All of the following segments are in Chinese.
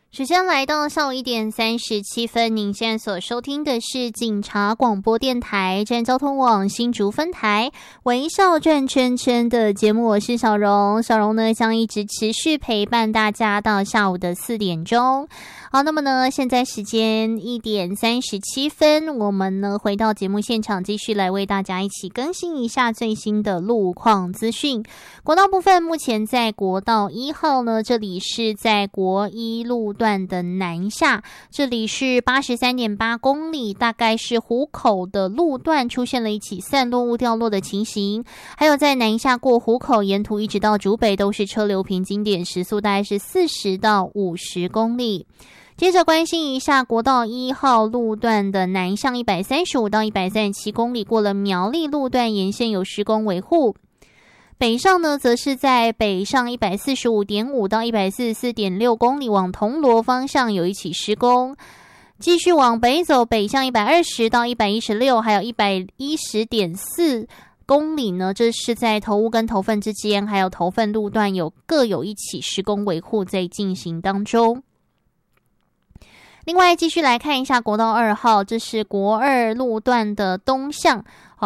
时间来到下午1:37，您现在所收听的是警察广播电台站交通网新竹分台微笑转圈圈的节目，我是小荣。小荣呢将一直持续陪伴大家到下午的4点钟。好，那么呢现在时间1:37，我们呢回到节目现场，继续来为大家一起更新一下最新的路况资讯。国道部分，目前在国道1号呢，这里是在国一路段的南下，这里是83.8公里，大概是湖口的路段出现了一起散落物掉落的情形，还有在南下过湖口，沿途一直到竹北都是车流平均点时速大概是40到50公里。接着关心一下国道1号路段的南向135到137公里，过了苗栗路段沿线有施工维护。北上呢，则是在北上145.5到144.6公里，往铜锣方向有一起施工。继续往北走，北向120到116，还有110.4公里呢，这是在头屋跟头份之间，还有头份路段各有一起施工维护在进行当中。另外继续来看一下国道2号，这是国二路段的东向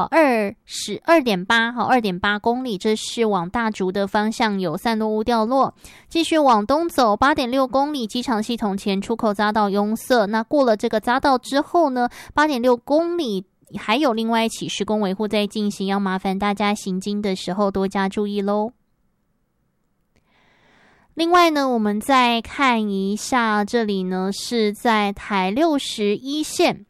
2.8公里，这是往大竹的方向有散落物掉落。继续往东走 8.6 公里，机场系统前出口匝道拥塞，那过了这个匝道之后呢 8.6 公里还有另外一起施工维护在进行，要麻烦大家行经的时候多加注意咯。另外呢，我们再看一下，这里呢是在台61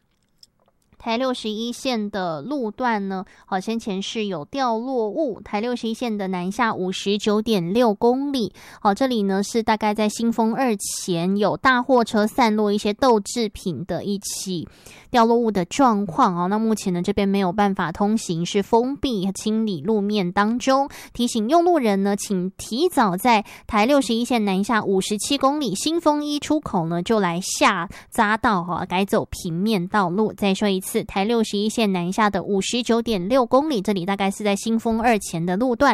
线的路段呢，先前是有掉落物，台61线的南下59.6公里，这里呢是大概在新丰2前有大货车散落一些豆制品的一起掉落物的状况那目前呢这边没有办法通行，是封闭清理路面当中，提醒用路人呢，请提早在台61线南下57公里新丰1出口呢就来下匝道改走平面道路。再说一次，台61线南下的59.6公里，这里大概是在新丰2前的路段，